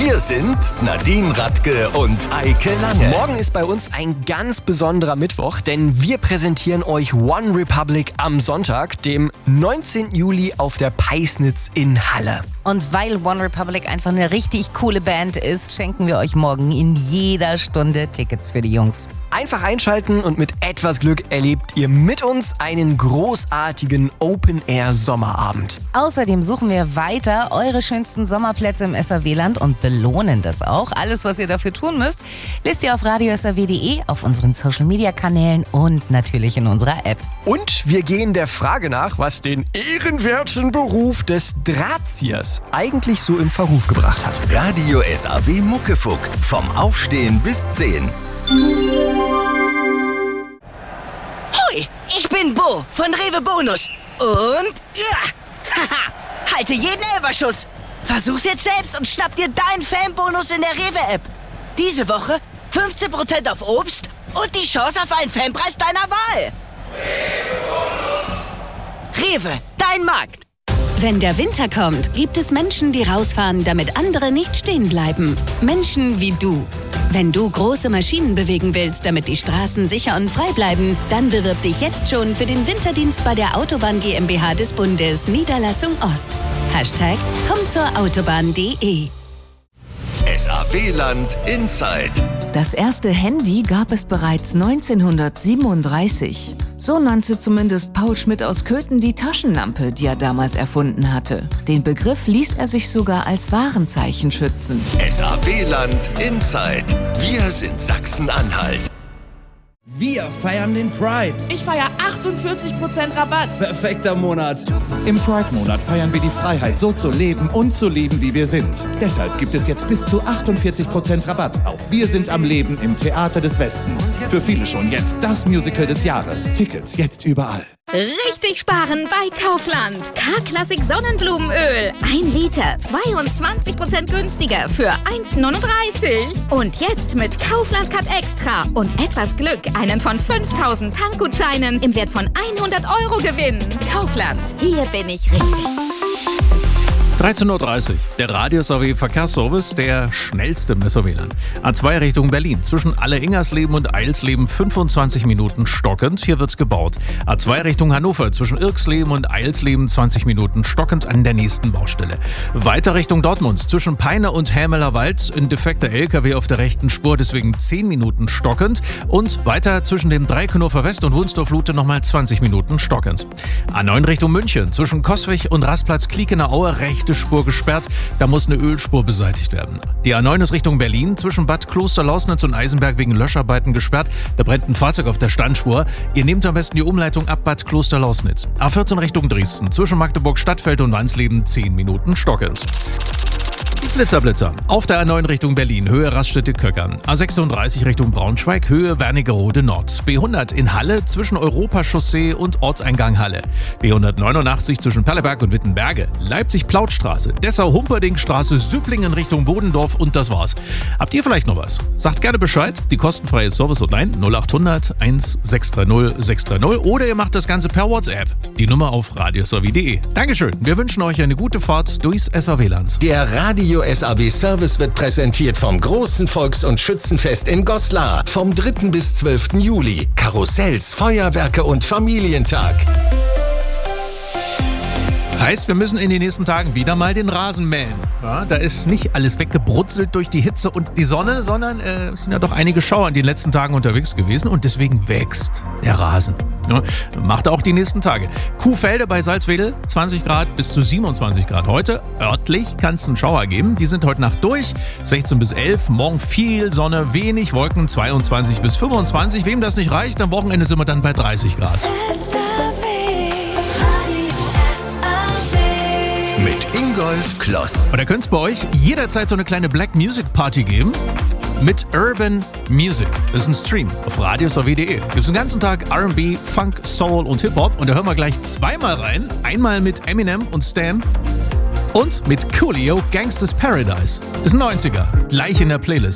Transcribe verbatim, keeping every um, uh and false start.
Hier sind Nadine Radke und Eike Lange. Morgen ist bei uns ein ganz besonderer Mittwoch, denn wir präsentieren euch One Republic am Sonntag, dem neunzehnten Juli auf der Peisnitz in Halle. Und weil One Republic einfach eine richtig coole Band ist, schenken wir euch morgen in jeder Stunde Tickets für die Jungs. Einfach einschalten und mit etwas Glück erlebt ihr mit uns einen großartigen Open-Air-Sommerabend. Außerdem suchen wir weiter eure schönsten Sommerplätze im S A W-Land und belohnen das auch. Alles, was ihr dafür tun müsst, lest ihr auf radio s a w punkt d e, auf unseren Social-Media-Kanälen und natürlich in unserer App. Und wir gehen der Frage nach, was den ehrenwerten Beruf des Drahtziehers eigentlich so in Verruf gebracht hat. Radio S A W Muckefuck. Vom Aufstehen bis zehn. Hoi, ich bin Bo von Rewe Bonus. Und ja, haha, halte jeden Elferschuss. Versuch's jetzt selbst und schnapp dir deinen Fanbonus in der Rewe-App. Diese Woche fünfzehn Prozent auf Obst und die Chance auf einen Fanpreis deiner Wahl. Rewe, dein Markt. Wenn der Winter kommt, gibt es Menschen, die rausfahren, damit andere nicht stehen bleiben. Menschen wie du. Wenn du große Maschinen bewegen willst, damit die Straßen sicher und frei bleiben, dann bewirb dich jetzt schon für den Winterdienst bei der Autobahn GmbH des Bundes, Niederlassung Ost. Hashtag komm zur Autobahn punkt de. S A W-Land Inside. Das erste Handy gab es bereits neunzehnhundertsiebenunddreißig. So nannte zumindest Paul Schmidt aus Köthen die Taschenlampe, die er damals erfunden hatte. Den Begriff ließ er sich sogar als Warenzeichen schützen. S A W-Land Inside. Wir sind Sachsen-Anhalt. Wir feiern den Pride. Ich feiere achtundvierzig Prozent Rabatt. Perfekter Monat. Im Pride-Monat feiern wir die Freiheit, so zu leben und zu lieben, wie wir sind. Deshalb gibt es jetzt bis zu achtundvierzig Prozent Rabatt auf Wir sind am Leben im Theater des Westens. Für viele schon jetzt das Musical des Jahres. Tickets jetzt überall. Richtig sparen bei Kaufland. K-Klassik Sonnenblumenöl. Ein Liter, zweiundzwanzig Prozent günstiger für eins neununddreißig. Und jetzt mit Kaufland Cut Extra und etwas Glück einen von fünftausend Tankgutscheinen im Wert von hundert Euro gewinnen. Kaufland, hier bin ich richtig. dreizehn Uhr dreißig, der Radio S A W Verkehrsservice, der schnellste im S A W-Land. A zwei Richtung Berlin, zwischen Alle-Ingersleben und Eilsleben fünfundzwanzig Minuten stockend, hier wird's gebaut. A zwei Richtung Hannover, zwischen Irksleben und Eilsleben zwanzig Minuten stockend an der nächsten Baustelle. Weiter Richtung Dortmund, zwischen Peine und Hämeler Wald, ein defekter L K W auf der rechten Spur, deswegen zehn Minuten stockend. Und weiter zwischen dem Dreikönofer West und Wunsdorf-Lute nochmal zwanzig Minuten stockend. A neun Richtung München, zwischen Coswig und Rastplatz Kliekener Aue, rechte Spur gesperrt, da muss eine Ölspur beseitigt werden. Die A neun ist Richtung Berlin, zwischen Bad Kloster-Lausnitz und Eisenberg wegen Löscharbeiten gesperrt, da brennt ein Fahrzeug auf der Standspur. Ihr nehmt am besten die Umleitung ab Bad Kloster-Lausnitz. A vierzehn Richtung Dresden, zwischen Magdeburg-Stadtfeld und Wansleben zehn Minuten stockend. Blitzer, Blitzer. Auf der A neun Richtung Berlin, Höhe Raststätte-Köckern. A sechsunddreißig Richtung Braunschweig, Höhe Wernigerode Nord. B hundert in Halle, zwischen Europachaussee und Ortseingang Halle. B hundertneunundachtzig zwischen Perleberg und Wittenberge. Leipzig-Plautstraße, Dessau-Humperdingstraße, Süpplingen Richtung Bodendorf und das war's. Habt ihr vielleicht noch was? Sagt gerne Bescheid. Die kostenfreie Service-Hotline null achthundert eins sechs drei null sechs drei null oder ihr macht das Ganze per WhatsApp. Die Nummer auf radio s a w punkt de. Dankeschön. Wir wünschen euch eine gute Fahrt durchs S A W-Land. Der Radio S A W Service wird präsentiert vom großen Volks- und Schützenfest in Goslar. Vom dritten bis zwölften Juli. Karussells, Feuerwerke und Familientag. Heißt, wir müssen in den nächsten Tagen wieder mal den Rasen mähen. Ja, da ist nicht alles weggebrutzelt durch die Hitze und die Sonne, sondern äh, es sind ja doch einige Schauer in den letzten Tagen unterwegs gewesen und deswegen wächst der Rasen. Ja, macht er auch die nächsten Tage. Kuhfelde bei Salzwedel, zwanzig Grad bis zu siebenundzwanzig Grad heute. Örtlich kann es einen Schauer geben. Die sind heute Nacht durch, sechzehn bis elf. Morgen viel Sonne, wenig Wolken, zweiundzwanzig bis fünfundzwanzig. Wem das nicht reicht, am Wochenende sind wir dann bei dreißig Grad. Mit Ingolf Kloss. Und da könnte es bei euch jederzeit so eine kleine Black Music Party geben. Mit Urban Music. Das ist ein Stream auf radio s a w punkt de. Gibt es den ganzen Tag R and B, Funk, Soul und Hip-Hop. Und da hören wir gleich zweimal rein. Einmal mit Eminem und Stam und mit Coolio Gangsta's Paradise. Ist ein neunziger. Gleich in der Playlist.